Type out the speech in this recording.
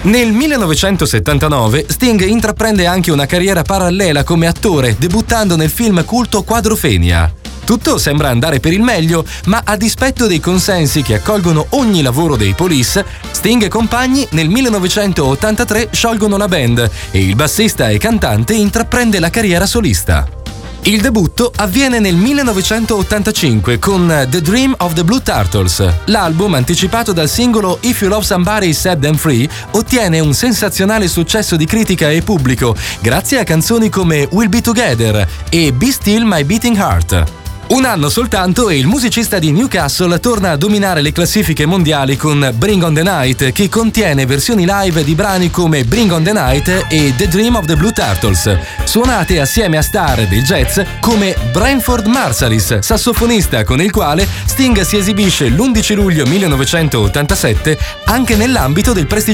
Nel 1979 Sting intraprende anche una carriera parallela come attore, debuttando nel film culto Quadrophenia. Tutto sembra andare per il meglio, ma a dispetto dei consensi che accolgono ogni lavoro dei Police, Sting e compagni nel 1983 sciolgono la band e il bassista e cantante intraprende la carriera solista. Il debutto avviene nel 1985 con The Dream of the Blue Turtles. L'album, anticipato dal singolo If You Love Somebody Set Them Free, ottiene un sensazionale successo di critica e pubblico grazie a canzoni come We'll Be Together e Be Still My Beating Heart. Un anno soltanto e il musicista di Newcastle torna a dominare le classifiche mondiali con Bring on the Night, che contiene versioni live di brani come Bring on the Night e The Dream of the Blue Turtles, suonate assieme a star del jazz come Branford Marsalis, sassofonista con il quale Sting si esibisce l'11 luglio 1987 anche nell'ambito del prestigioso